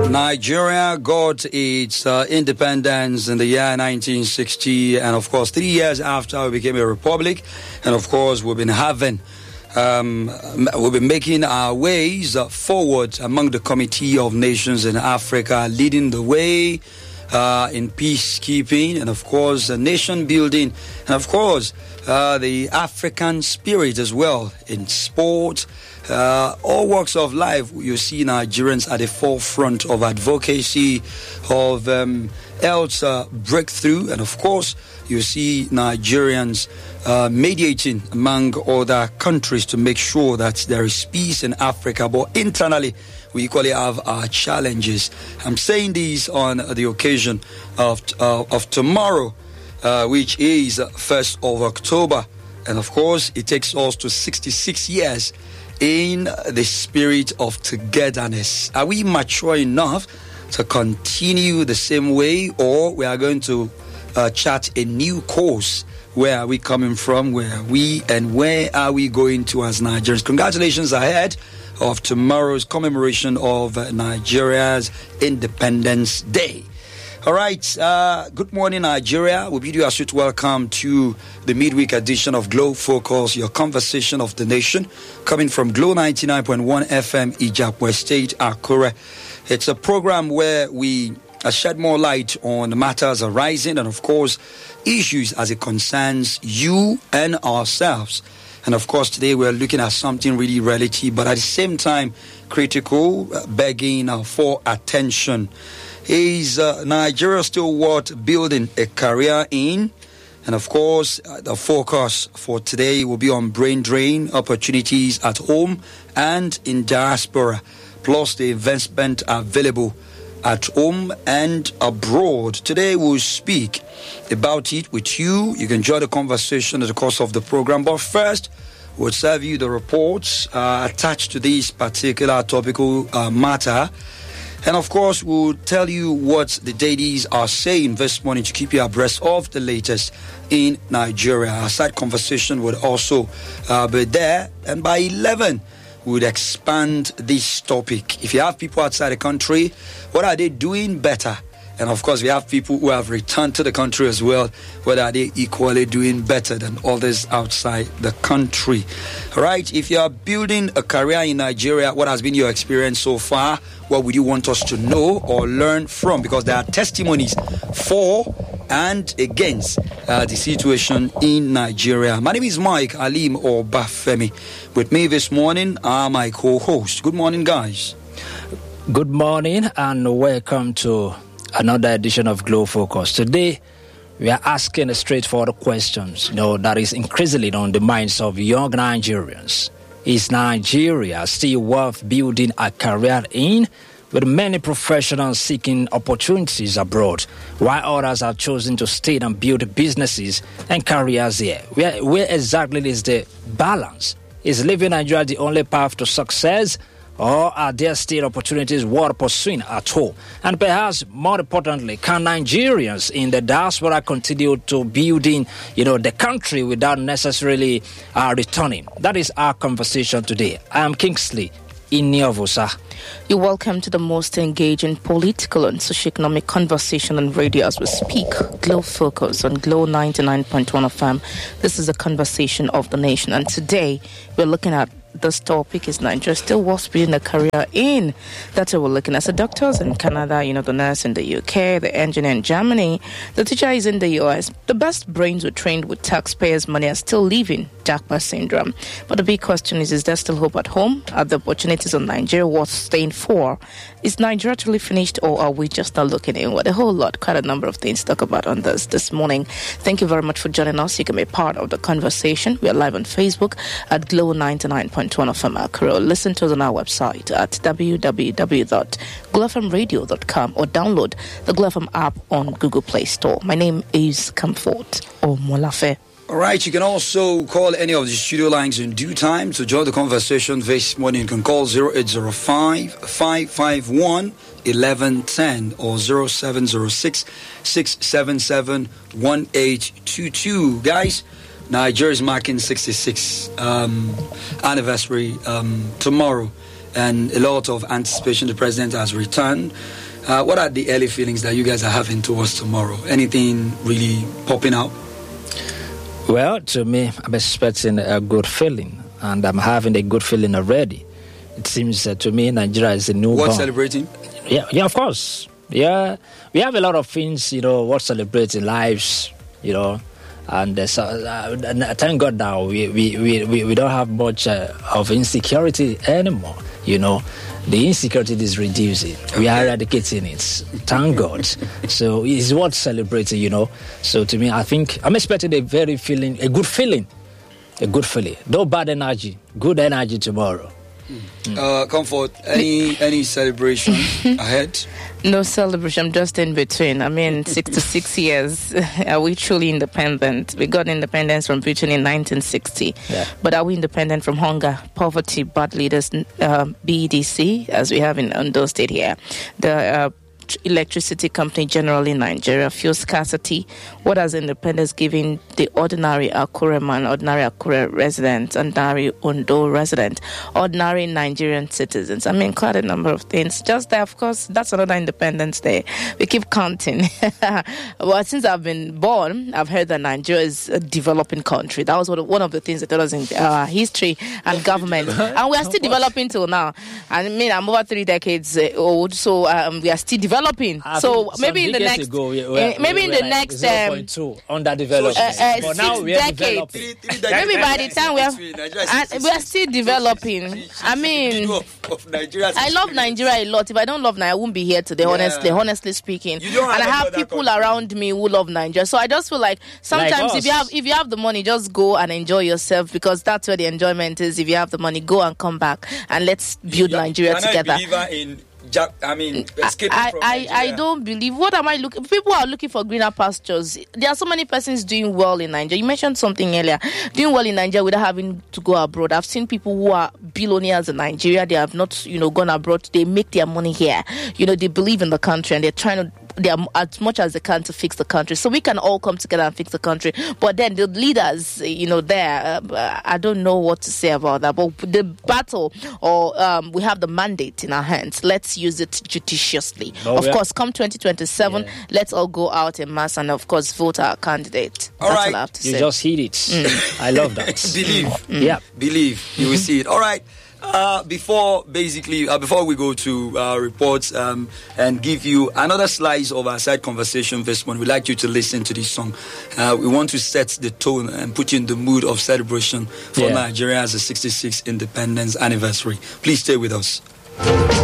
Nigeria got its independence in the year 1960, and of course 3 years after we became a republic. And of course we've been making our ways forward among the Committee of Nations in Africa, leading the way in peacekeeping, and of course nation building, and of course the African spirit as well in sport. All walks of life, you see Nigerians at the forefront of advocacy, of health breakthrough, and of course you see Nigerians mediating among other countries to make sure that there is peace in Africa. But internally, we equally have our challenges. I'm saying this on the occasion of tomorrow, which is 1st of October. And of course, it takes us to 66 years in the spirit of togetherness. Are we mature enough to continue the same way, or we are going to chart a new course? Where are we coming from? Where are we, and where are we going to as Nigerians? Congratulations ahead of tomorrow's commemoration of Nigeria's Independence Day. All right, good morning, Nigeria. We bid you a sweet welcome to the midweek edition of Glow Focus, your conversation of the nation, coming from Glow 99.1 FM, Ijapwe State, Akure. It's a program where we shed more light on matters arising and, of course, issues as it concerns you and ourselves. And, of course, today we're looking at something really relative, but at the same time critical, begging for attention. Is Nigeria still worth building a career in? And of course, the focus for today will be on brain drain, opportunities at home and in diaspora, plus the investment available at home and abroad. Today we'll speak about it with you. You can join the conversation at the course of the program. But first, we'll serve you the reports attached to this particular topical matter. And of course, we'll tell you what the dailies are saying this morning to keep you abreast of the latest in Nigeria. Our side conversation would also be there. And by 11, we would expand this topic. If you have people outside the country, what are they doing better? And of course, we have people who have returned to the country as well. What are they equally doing better than others outside the country? All right, if you are building a career in Nigeria, what has been your experience so far? What would you want us to know or learn from? Because there are testimonies for and against the situation in Nigeria. My name is Mike Alim Obafemi. With me this morning are my co-hosts. Good morning, guys. Good morning and welcome to another edition of Glow Focus. Today, we are asking a straightforward questions, that is increasingly on the minds of young Nigerians. Is Nigeria still worth building a career in? With many professionals seeking opportunities abroad, while others have chosen to stay and build businesses and careers here. Where exactly is the balance? Is living Nigeria the only path to success? Or are there still opportunities worth pursuing at home? And perhaps more importantly, can Nigerians in the diaspora continue to building, the country without necessarily returning? That is our conversation today. I am Kingsley Iniovosa. You're welcome to the most engaging political and socio-economic conversation on radio as we speak. Glow Focus on Glow 99.1 FM. This is a conversation of the nation. And today we're looking at this topic: is Nigeria still worth building a career in? That's what we're looking at. The doctors in Canada, the nurse in the UK, the engineer in Germany, the teacher is in the US. The best brains were trained with taxpayers' money are still leaving. Jackpot syndrome. But the big question is there still hope at home? Are the opportunities in Nigeria worth staying for? Is Nigeria truly finished, or are we just not looking inward? A whole lot, quite a number of things to talk about on this morning. Thank you very much for joining us. You can be part of the conversation. We are live on Facebook at Glow 99.1 FM Akro. Listen to us on our website at www.glowfmradio.com or download the Glow FM app on Google Play Store. My name is Comfort Omolafe. All right, you can also call any of the studio lines in due time to join the conversation this morning. You can call 0805-551-1110 or 0706-677-1822. Guys, Nigeria is marking 66th anniversary tomorrow. and a lot of anticipation. The president has returned. What are the early feelings that you guys are having towards tomorrow? Anything really popping out? Well, to me, I'm expecting a good feeling, and I'm having a good feeling already. It seems to me Nigeria is a newborn. What celebrating? Yeah, of course. Yeah, we have a lot of things, worth celebrating, lives, and thank God now we don't have much of insecurity anymore. The insecurity is reducing. We are eradicating it. Thank God. So it's worth celebrating. So to me, I think I'm expecting a good feeling. No bad energy, good energy tomorrow. Comfort, any celebration ahead? No celebration, I'm just in between. 66 years. Are we truly independent? We got independence from Britain in 1960. Yeah. But are we independent from hunger, poverty, bad leaders, BDC, as we have in Ondo State here? The electricity company generally in Nigeria, fuel scarcity. What has independence given the ordinary Akure man, ordinary Akure resident, ordinary Ondo resident, ordinary Nigerian citizens? Quite a number of things. Just that, of course, that's another Independence Day. We keep counting. Well, since I've been born, I've heard that Nigeria is a developing country. That was one of the things that taught us in history and government. And we are still developing till now. I'm over 3 decades old, so we are still developing. So maybe in the next, maybe in the next 0.2 underdeveloped. But now we are developing. Maybe by the time we are still developing. I love Nigeria a lot. If I don't love Nigeria, I wouldn't be here today. Honestly speaking, and I have people around me who love Nigeria. So I just feel like sometimes if you have the money, just go and enjoy yourself, because that's where the enjoyment is. If you have the money, go and come back and let's build Nigeria together. I don't believe. What am I looking? People are looking for greener pastures. There are so many persons doing well in Nigeria. You mentioned something earlier. Doing well in Nigeria without having to go abroad. I've seen people who are billionaires in Nigeria. They have not, gone abroad. They make their money here. They believe in the country and they're trying to. They are as much as they can to fix the country, so we can all come together and fix the country. But then the leaders, there, I don't know what to say about that. But the battle, or we have the mandate in our hands. Let's use it judiciously. Of course, come 2027, let's all go out en masse and, of course, vote our candidate. All That's right. all I have to say. You just hit it. I love that. Believe. You will see it. All right. Before we go to reports and give you another slice of our side conversation this morning, we'd like you to listen to this song. We want to set the tone and put you in the mood of celebration for Nigeria as a 66th independence anniversary. Please stay with us.